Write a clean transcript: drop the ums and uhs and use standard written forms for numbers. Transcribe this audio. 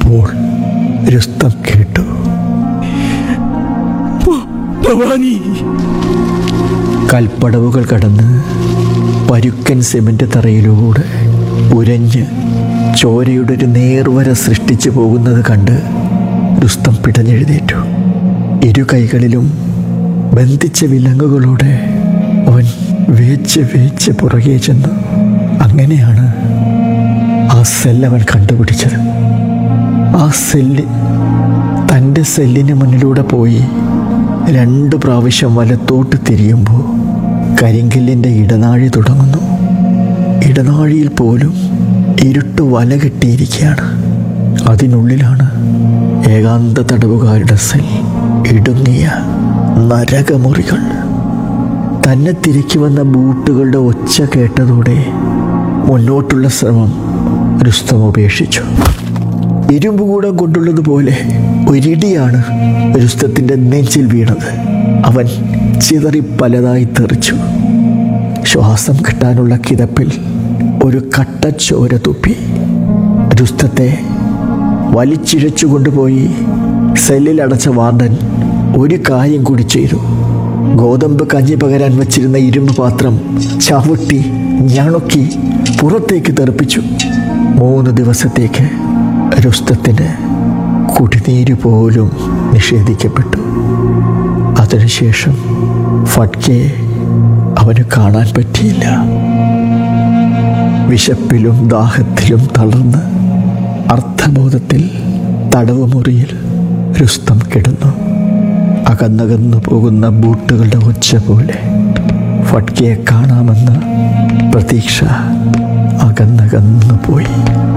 അപ്പോൾ രുസ്തം കേട്ടു, ഭവാനി. കൽപ്പടവുകൾ കടന്ന് പരുക്കൻ സിമന്റ് തറയിലൂടെ ഉരഞ്ഞ് ചോരയുടെ ഒരു നേർവര സൃഷ്ടിച്ചു പോകുന്നത് കണ്ട് രുസ്തം പിടഞ്ഞെഴുന്നേറ്റു. ഇരു കൈകളിലും ബന്ധിച്ച വിലങ്ങുകളോടെ അവൻ വേച്ച് വേച്ച് പുറകെ ചെന്നു. അങ്ങനെയാണ് ആ സെല്ലവൻ കണ്ടുപിടിച്ചത്. ആ സെല്ല് തൻ്റെ സെല്ലിന് മുന്നിലൂടെ പോയി 2 പ്രാവശ്യം വലത്തോട്ട് തിരിയുമ്പോൾ കരിങ്കല്ലിൻ്റെ ഇടനാഴി തുടങ്ങുന്നു. ഇടനാഴിയിൽ പോലും ഇരുട്ട് വല കെട്ടിയിരിക്കുകയാണ്. അതിനുള്ളിലാണ് ഏകാന്ത തടവുകാരുടെ സെൽ, ഇടുങ്ങിയ നരകമുറികൾ. തന്നെ തിരക്കി വന്ന ബൂട്ടുകളുടെ ഒച്ച കേട്ടതോടെ മുന്നോട്ടുള്ള ശ്രമം രുസ്തം ഉപേക്ഷിച്ചു. ഇരുമ്പുകൂടം കൊണ്ടുള്ളതുപോലെ ഒരിടിയാണ് രുസ്തത്തിൻ്റെ നെഞ്ചിൽ വീണത്. അവൻ ചിതറി പലതായി തെറിച്ചു. ശ്വാസം കിട്ടാനുള്ള കിതപ്പിൽ ഒരു കട്ട ചോര തുപ്പി. രുസ്തത്തെ വലിച്ചിഴച്ചു കൊണ്ടുപോയി സെല്ലിൽ അടച്ച വാർഡൻ ഒരു കാര്യം കൂടി ചെയ്തു. ഗോതമ്പ് കഞ്ഞി പകരാൻ വച്ചിരുന്ന ഇരുമ്പ് പാത്രം ചവിട്ടി ഞണുക്കി പുറത്തേക്ക് തെറിപ്പിച്ചു. 3 ദിവസത്തേക്ക് രുസ്തത്തിന് കുടിനീര് പോലും നിഷേധിക്കപ്പെട്ടു. അതിനുശേഷം ഫട്കയെ അവന് കാണാൻ പറ്റിയില്ല. വിശപ്പിലും ദാഹത്തിലും തളർന്ന് അർത്ഥബോധത്തിൽ തടവ് മുറിയിൽ രുസ്തം കിടന്നു. അകന്നകന്നു പോകുന്ന ബൂട്ടുകളുടെ ഒച്ച പോലെ ഫട്കയെ കാണാമെന്ന പ്രതീക്ഷ അകന്നകന്നു പോയി.